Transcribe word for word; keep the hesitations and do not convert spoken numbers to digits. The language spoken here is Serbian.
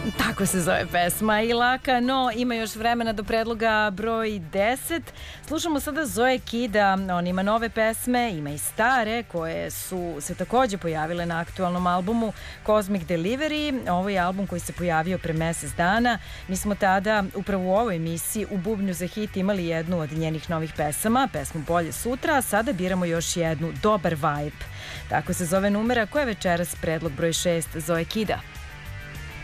Tako se zove pesma i laka, no ima još vremena do predloga broj deset. Slušamo sada Zoe Kida, on ima nove pesme, ima i stare koje su se takođe pojavile na aktualnom albumu Cosmic Delivery. Ovo je album koji se pojavio pre mesec dana. Mi smo tada upravo u ovoj emisiji u Bubnju za hit imali jednu od njenih novih pesama, pesmu Bolje sutra, a sada biramo još jednu, Dobar vibe. Tako se zove numera koja je večeras predlog broj šest Zoe Kida.